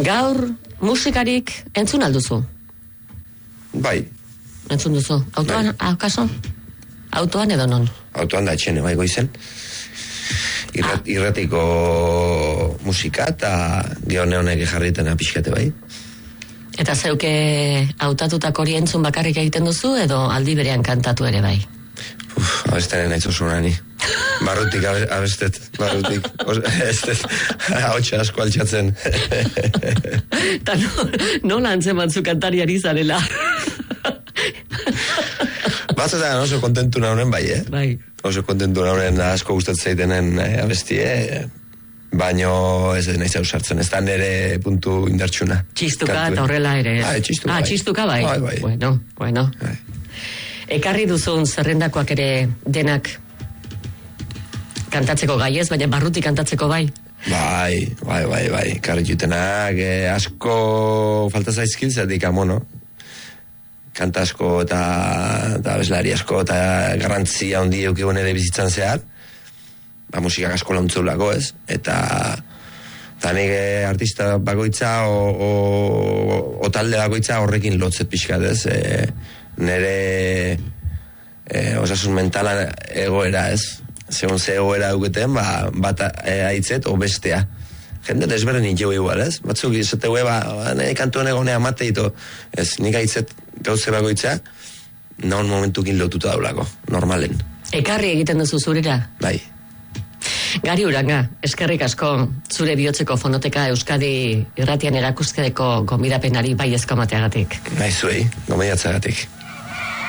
Gaur musikarik entzun alduzu? Bai. Entzun duzu? Autoan, akaso? Autoan edo non? Autoan da etxene, bai goizen. Irratiko musika eta geone honek jarritena pixkate bai. Eta zeuke hautatutako hori entzun bakarrik egiten duzu edo aldi berean kantatu ere bai? Abestaren nahi zosunani. Barrutik abestet, barrutik. Estet, haotxa asko altxatzen. Eta nola antzeman zu kantariari zarela? Batzutan oso kontentu naunen bai, Bai. Oso kontentu naunen asko gustatzen zaitenen abestie, baino ez nahi zau sartzen, ez da nere puntu indartsuna. Txistuka eta horrela ere. Txistuka bai. Txistuka bai. Bai. Bueno. Bai. Ekarri duzun zerrendakoak ere denak kantatzeko gai ez, baina barrutik kantatzeko bai. Bai. Ekarri jutenak asko falta zaizkiltzatik amono. Kanta asko eta abeslari asko eta garrantzia handi eukigun ere bizitzan zehar. Musikak asko launtzeulako ez. Eta nik artista bakoitza o talde bakoitza horrekin lotzet pixkat ez. Nere osasun mentala egoera ez. Segun ze egoera duketen, bat aitzet o bestea. Jende desberdin jo igual ez. Batzuk izate nire kantuan egonea mateito. Ez, nik aitzet gauze bagoitza, naun momentukin lotuta daulako, normalen. Ekarri egiten duzu zurera? Bai. Gari Uranga, eskerrik asko zure bihotzeko fonoteka Euskadi irratian erakuskedeko gomidapenari bai ezko mateagatik. Nahi zuei, gomidatzeagatik.